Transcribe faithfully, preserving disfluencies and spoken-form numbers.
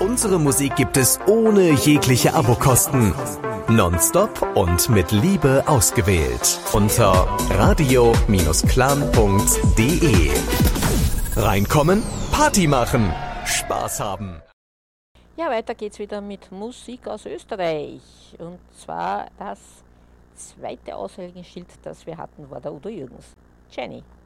Unsere Musik gibt es ohne jegliche Abokosten. Nonstop und mit Liebe ausgewählt. Unter radio Bindestrich clan Punkt de. Reinkommen, Party machen, Spaß haben. Ja, weiter geht's wieder mit Musik aus Österreich. Und zwar das zweite Aushängeschild, das wir hatten, war der Udo Jürgens. Jenny.